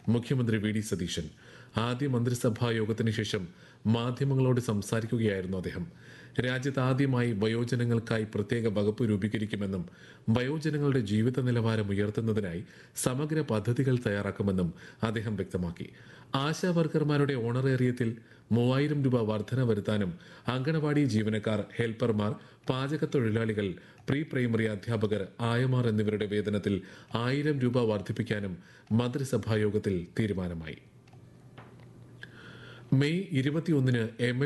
മുഖ്യമന്ത്രി V D Satheesan. ആദ്യ മന്ത്രിസഭാ യോഗത്തിന് ശേഷം മാധ്യമങ്ങളോട് സംസാരിക്കുകയായിരുന്നു അദ്ദേഹം. രാജ്യത്ത് ആദ്യമായി വയോജനങ്ങൾക്കായി പ്രത്യേക വകുപ്പ് രൂപീകരിക്കുമെന്നും വയോജനങ്ങളുടെ ജീവിത നിലവാരം ഉയർത്തുന്നതിനായി സമഗ്ര പദ്ധതികൾ തയ്യാറാക്കുമെന്നും അദ്ദേഹം വ്യക്തമാക്കി. ആശാ വർക്കർമാരുടെ ഓണറേറിയത്തിൽ 3000 രൂപ വർധന വരുത്താനും അങ്കണവാടി ജീവനക്കാർ, ഹെൽപ്പർമാർ, പാചക തൊഴിലാളികൾ, പ്രീ പ്രൈമറി അധ്യാപകർ, ആയമാർ എന്നിവരുടെ വേതനത്തിൽ 1000 രൂപ വർദ്ധിപ്പിക്കാനും മന്ത്രിസഭാ യോഗത്തിൽ തീരുമാനമായി. മെയ് 21-ന്